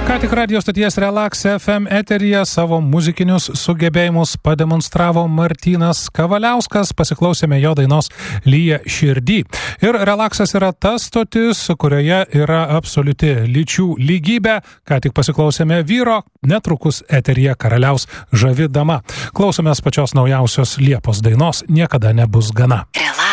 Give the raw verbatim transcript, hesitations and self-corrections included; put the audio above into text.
Ką tik radio stoties Relax F M eteryje savo muzikinius sugebėjimus pademonstravo Martynas Kavaliauskas. Pasiklausėme jo dainos Lyja širdį. Ir Relaxas yra ta stotis, kurioje yra absoliuti lyčių lygybė. Ką tik pasiklausėme vyro, netrukus eteryje karaliaus žavi dama. Klausomės pačios naujausios Liepos dainos Niekada nebus gana. Relax.